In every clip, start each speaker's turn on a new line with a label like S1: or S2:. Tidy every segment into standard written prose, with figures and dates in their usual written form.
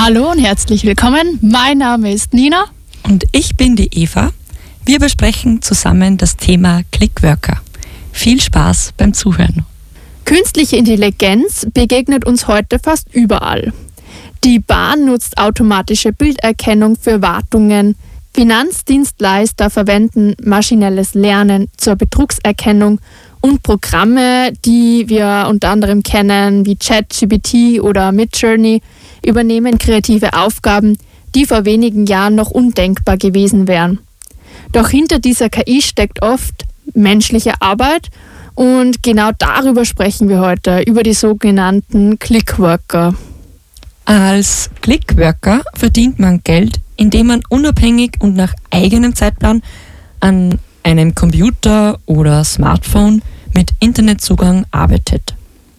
S1: Hallo und herzlich willkommen. Mein Name ist Nina.
S2: Und ich bin die Eva. Wir besprechen zusammen das Thema Clickworker. Viel Spaß beim Zuhören.
S1: Künstliche Intelligenz begegnet uns heute fast überall. Die Bahn nutzt automatische Bilderkennung für Wartungen. Finanzdienstleister verwenden maschinelles Lernen zur Betrugserkennung und Programme, die wir unter anderem kennen, wie ChatGPT oder Midjourney, übernehmen kreative Aufgaben, die vor wenigen Jahren noch undenkbar gewesen wären. Doch hinter dieser KI steckt oft menschliche Arbeit und genau darüber sprechen wir heute, über die sogenannten Clickworker.
S2: Als Clickworker verdient man Geld, indem man unabhängig und nach eigenem Zeitplan an einem Computer oder Smartphone mit Internetzugang arbeitet.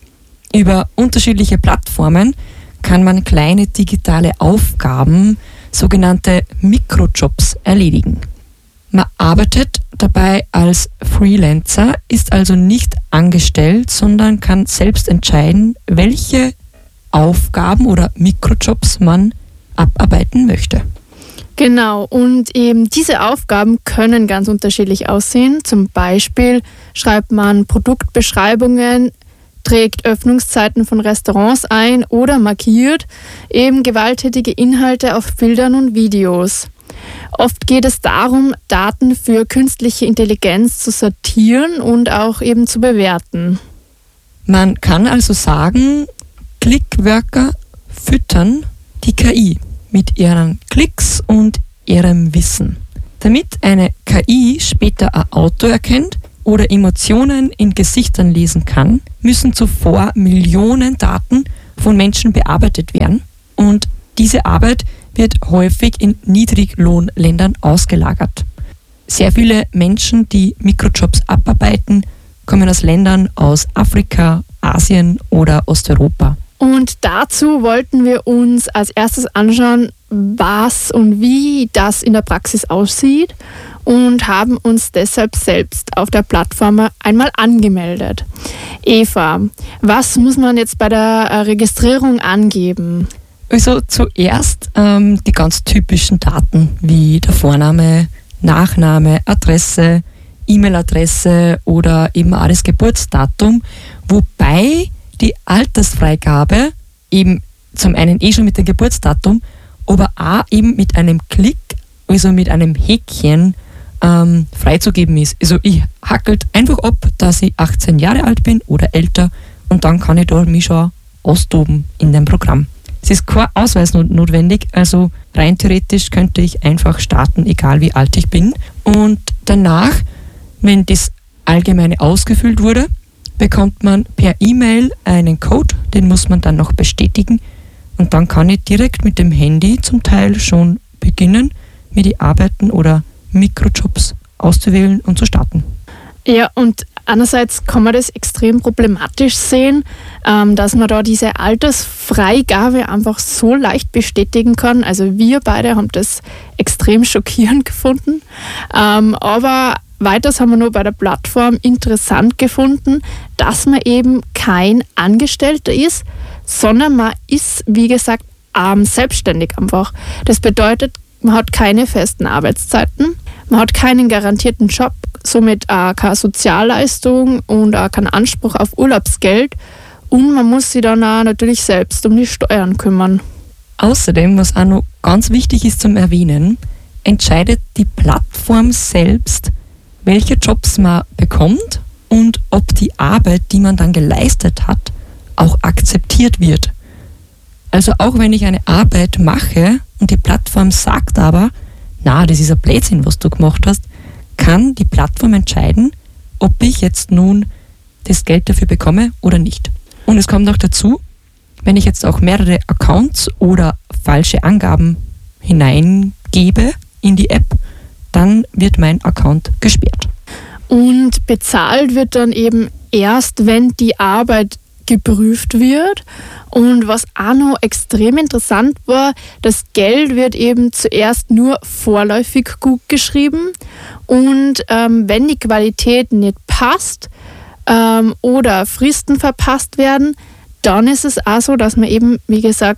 S2: Über unterschiedliche Plattformen kann man kleine digitale Aufgaben, sogenannte Mikrojobs, erledigen. Man arbeitet dabei als Freelancer, ist also nicht angestellt, sondern kann selbst entscheiden, welche Aufgaben oder Mikrojobs man abarbeiten möchte.
S1: Genau, und eben diese Aufgaben können ganz unterschiedlich aussehen. Zum Beispiel schreibt man Produktbeschreibungen, trägt Öffnungszeiten von Restaurants ein oder markiert eben gewalttätige Inhalte auf Bildern und Videos. Oft geht es darum, Daten für künstliche Intelligenz zu sortieren und auch eben zu bewerten.
S2: Man kann also sagen, Clickworker füttern die KI mit ihren Klicks und ihrem Wissen. Damit eine KI später ein Auto erkennt oder Emotionen in Gesichtern lesen kann, müssen zuvor Millionen Daten von Menschen bearbeitet werden und diese Arbeit wird häufig in Niedriglohnländern ausgelagert. Sehr viele Menschen, die Mikrojobs abarbeiten, kommen aus Ländern aus Afrika, Asien oder Osteuropa.
S1: Und dazu wollten wir uns als erstes anschauen, was und wie das in der Praxis aussieht und haben uns deshalb selbst auf der Plattform einmal angemeldet. Eva, was muss man jetzt bei der Registrierung angeben?
S2: Also zuerst die ganz typischen Daten wie der Vorname, Nachname, Adresse, E-Mail-Adresse oder eben auch das Geburtsdatum, wobei die Altersfreigabe eben zum einen schon mit dem Geburtsdatum, aber auch eben mit einem Klick, also mit einem Häkchen freizugeben ist. Also ich hackelt einfach ab, dass ich 18 Jahre alt bin oder älter und dann kann ich da mich schon austoben in dem Programm. Es ist kein Ausweis notwendig, also rein theoretisch könnte ich einfach starten, egal wie alt ich bin. Und danach, wenn das Allgemeine ausgefüllt wurde, bekommt man per E-Mail einen Code, den muss man dann noch bestätigen und dann kann ich direkt mit dem Handy zum Teil schon beginnen, mir die Arbeiten oder Mikrojobs auszuwählen und zu starten.
S1: Ja, und einerseits kann man das extrem problematisch sehen, dass man da diese Altersfreigabe einfach so leicht bestätigen kann. Also wir beide haben das extrem schockierend gefunden. Aber weiters haben wir nur bei der Plattform interessant gefunden, dass man eben kein Angestellter ist, sondern man ist, wie gesagt, selbstständig einfach. Das bedeutet, man hat keine festen Arbeitszeiten, man hat keinen garantierten Job, somit auch keine Sozialleistung und auch keinen Anspruch auf Urlaubsgeld und man muss sich dann auch natürlich selbst um die Steuern kümmern.
S2: Außerdem, was auch noch ganz wichtig ist zum Erwähnen, entscheidet die Plattform selbst, welche Jobs man bekommt und ob die Arbeit, die man dann geleistet hat, auch akzeptiert wird. Also auch wenn ich eine Arbeit mache und die Plattform sagt aber, na, das ist ein Blödsinn, was du gemacht hast, kann die Plattform entscheiden, ob ich jetzt nun das Geld dafür bekomme oder nicht. Und es kommt noch dazu, wenn ich jetzt auch mehrere Accounts oder falsche Angaben hineingebe in die App, dann wird mein Account gesperrt.
S1: Und bezahlt wird dann eben erst, wenn die Arbeit geprüft wird. Und was auch noch extrem interessant war, das Geld wird eben zuerst nur vorläufig gut geschrieben und wenn die Qualität nicht passt oder Fristen verpasst werden, dann ist es auch so, dass man eben, wie gesagt,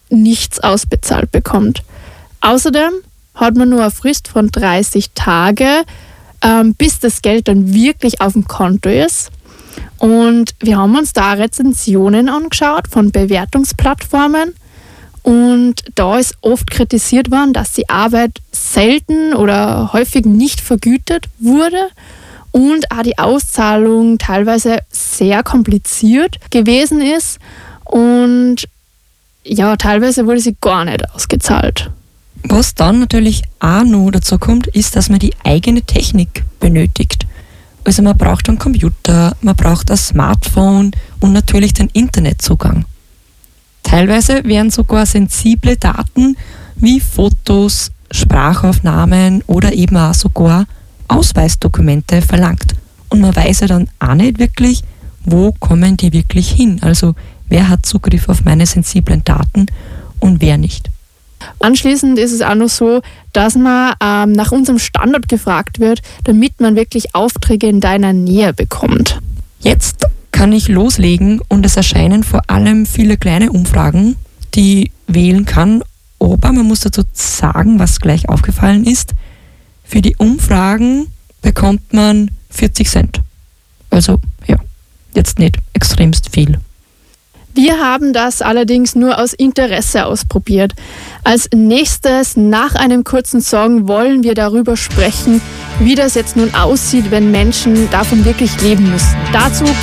S1: nichts ausbezahlt bekommt. Außerdem hat man nur eine Frist von 30 Tage, bis das Geld dann wirklich auf dem Konto ist. Und wir haben uns da Rezensionen angeschaut von Bewertungsplattformen. Und da ist oft kritisiert worden, dass die Arbeit selten oder häufig nicht vergütet wurde und auch die Auszahlung teilweise sehr kompliziert gewesen ist und ja, teilweise wurde sie gar nicht ausgezahlt.
S2: Was dann natürlich auch noch dazu kommt, ist, dass man die eigene Technik benötigt. Also man braucht einen Computer, man braucht ein Smartphone und natürlich den Internetzugang. Teilweise werden sogar sensible Daten wie Fotos, Sprachaufnahmen oder eben auch sogar Ausweisdokumente verlangt. Und man weiß ja dann auch nicht wirklich, wo kommen die wirklich hin. Also wer hat Zugriff auf meine sensiblen Daten und wer nicht.
S1: Anschließend ist es auch noch so, dass man nach unserem Standort gefragt wird, damit man wirklich Aufträge in deiner Nähe bekommt.
S2: Jetzt kann ich loslegen und es erscheinen vor allem viele kleine Umfragen, die ich wählen kann. Aber man muss dazu sagen, was gleich aufgefallen ist, für die Umfragen bekommt man 40 Cent. Also ja, jetzt nicht extremst viel.
S1: Wir haben das allerdings nur aus Interesse ausprobiert. Als nächstes, nach einem kurzen Song, wollen wir darüber sprechen, wie das jetzt nun aussieht, wenn Menschen davon wirklich leben müssen. Dazu